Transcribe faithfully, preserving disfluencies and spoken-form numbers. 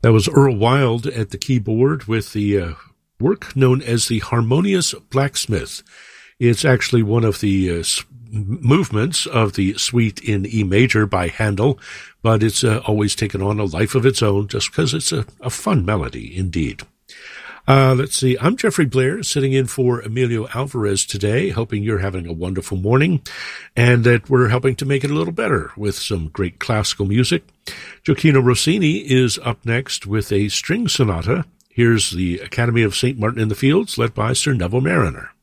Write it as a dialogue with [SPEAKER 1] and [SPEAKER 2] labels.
[SPEAKER 1] That was Earl Wild at the keyboard with the uh, work known as the Harmonious Blacksmith. It's actually one of the uh, movements of the Suite in E major by Handel, but it's uh, always taken on a life of its own just because it's a, a fun melody indeed. Uh, let's see. I'm Jeffrey Blair, sitting in for Emilio Alvarez today, hoping you're having a wonderful morning and that we're helping to make it a little better with some great classical music. Gioacchino Rossini is up next with a string sonata. Here's the Academy of Saint Martin in the Fields, led by Sir Neville Mariner.